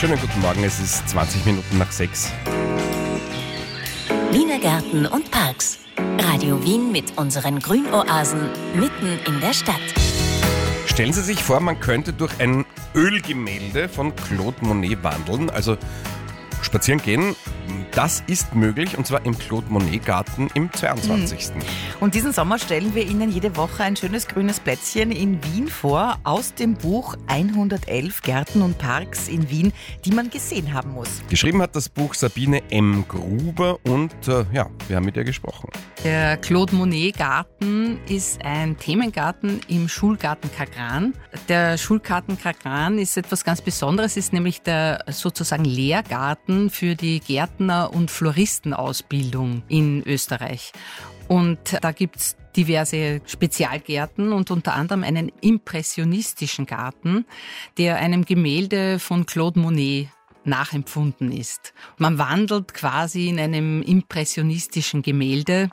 Schönen guten Morgen, es ist 20 Minuten nach 6. Wiener Gärten und Parks. Radio Wien mit unseren Grünoasen mitten in der Stadt. Stellen Sie sich vor, man könnte durch ein Ölgemälde von Claude Monet wandeln, also spazieren gehen. Das ist möglich, und zwar im Claude Monet Garten im 22. Und diesen Sommer stellen wir Ihnen jede Woche ein schönes grünes Plätzchen in Wien vor, aus dem Buch 111 Gärten und Parks in Wien, die man gesehen haben muss. Geschrieben hat das Buch Sabine M. Gruber und wir haben mit ihr gesprochen. Der Claude Monet Garten ist ein Themengarten im Schulgarten Kagran. Der Schulgarten Kagran ist etwas ganz Besonderes, ist nämlich der sozusagen Lehrgarten für die Gärtner- und Floristenausbildung in Österreich. Und da gibt's diverse Spezialgärten und unter anderem einen impressionistischen Garten, der einem Gemälde von Claude Monet nachempfunden ist. Man wandelt quasi in einem impressionistischen Gemälde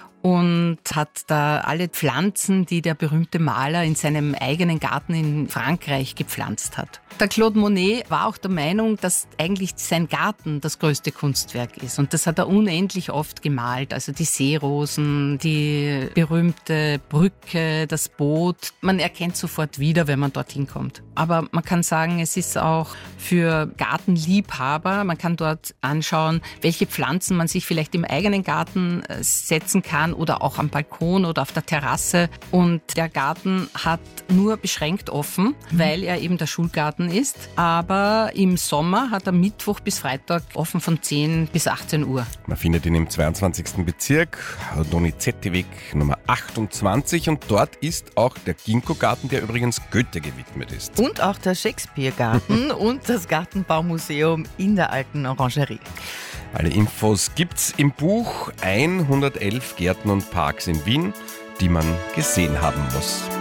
und hat da alle Pflanzen, die der berühmte Maler in seinem eigenen Garten in Frankreich gepflanzt hat. Der Claude Monet war auch der Meinung, dass eigentlich sein Garten das größte Kunstwerk ist. Und das hat er unendlich oft gemalt. Also die Seerosen, die berühmte Brücke, das Boot. Man erkennt sofort wieder, wenn man dorthin kommt. Aber man kann sagen, es ist auch für Gartenliebhaber. Man kann dort anschauen, welche Pflanzen man sich vielleicht im eigenen Garten setzen kann oder auch am Balkon oder auf der Terrasse. Und der Garten hat nur beschränkt offen, weil er eben der Schulgarten ist. Aber im Sommer hat er Mittwoch bis Freitag offen von 10 bis 18 Uhr. Man findet ihn im 22. Bezirk, Donizetti-Weg Nummer 28, und dort ist auch der Ginkgo-Garten, der übrigens Goethe gewidmet ist. Und auch der Shakespeare-Garten und das Gartenbaumuseum in der alten Orangerie. Alle Infos gibt's im Buch 111 Gärten und Parks in Wien, die man gesehen haben muss.